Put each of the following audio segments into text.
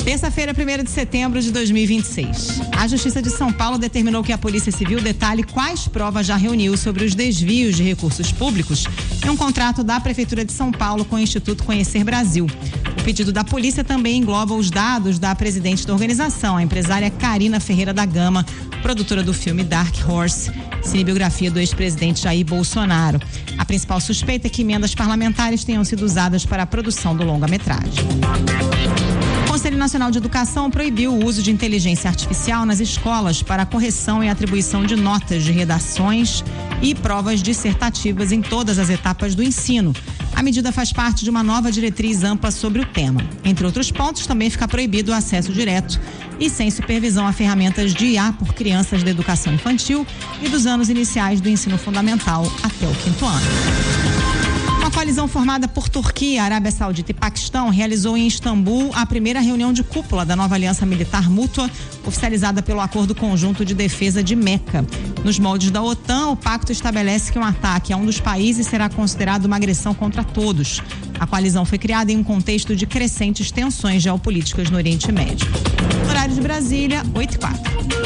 Terça-feira, 1º de setembro de 2026. A Justiça de São Paulo determinou que a Polícia Civil detalhe quais provas já reuniu sobre os desvios de recursos públicos em um contrato da Prefeitura de São Paulo com o Instituto Conhecer Brasil. O pedido da polícia também engloba os dados da presidente da organização, a empresária Karina Ferreira da Gama, produtora do filme Dark Horse, cinebiografia do ex-presidente Jair Bolsonaro. A principal suspeita é que emendas parlamentares tenham sido usadas para a produção do longa-metragem. O Conselho Nacional de Educação proibiu o uso de inteligência artificial nas escolas para a correção e atribuição de notas de redações e provas dissertativas em todas as etapas do ensino. A medida faz parte de uma nova diretriz ampla sobre o tema. Entre outros pontos, também fica proibido o acesso direto e sem supervisão a ferramentas de IA por crianças da educação infantil e dos anos iniciais do ensino fundamental até o 5º ano. Uma coalizão formada por Turquia, Arábia Saudita e Paquistão realizou em Istambul a primeira reunião de cúpula da nova aliança militar mútua, oficializada pelo Acordo Conjunto de Defesa de Meca. Nos moldes da OTAN, o pacto estabelece que um ataque a um dos países será considerado uma agressão contra todos. A coalizão foi criada em um contexto de crescentes tensões geopolíticas no Oriente Médio. Horário de Brasília, 8h04.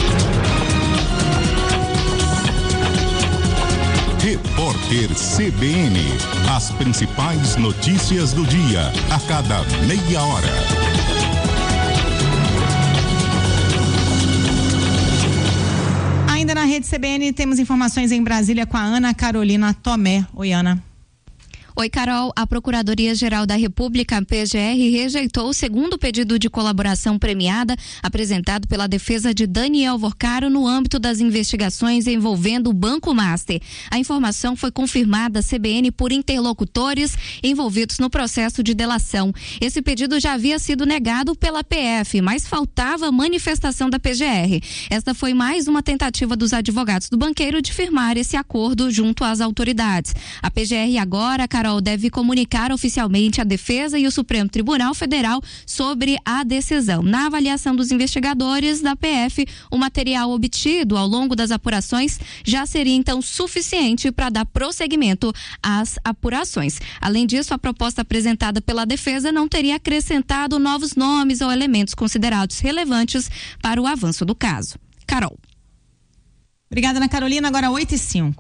Repórter CBN. As principais notícias do dia, a cada meia hora. Ainda na rede CBN, temos informações em Brasília com a Ana Carolina Tomé. Oi, Ana. Oi, Carol. A Procuradoria-Geral da República, PGR, rejeitou o segundo pedido de colaboração premiada apresentado pela defesa de Daniel Vorcaro no âmbito das investigações envolvendo o Banco Master. A informação foi confirmada à CBN por interlocutores envolvidos no processo de delação. Esse pedido já havia sido negado pela PF, mas faltava manifestação da PGR. Esta foi mais uma tentativa dos advogados do banqueiro de firmar esse acordo junto às autoridades. A PGR agora, Carol, deve comunicar oficialmente a defesa e o Supremo Tribunal Federal sobre a decisão. Na avaliação dos investigadores da PF, o material obtido ao longo das apurações já seria então suficiente para dar prosseguimento às apurações. Além disso, a proposta apresentada pela defesa não teria acrescentado novos nomes ou elementos considerados relevantes para o avanço do caso. Carol. Obrigada, Ana Carolina. Agora 8h05.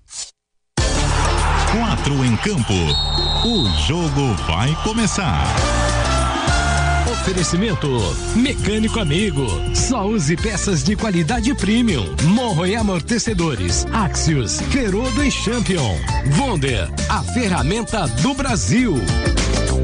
4 em campo. O jogo vai começar. Oferecimento Mecânico Amigo. Só use peças de qualidade premium. Morro e amortecedores. Axios, Ferodo e Champion. Wonder, a ferramenta do Brasil.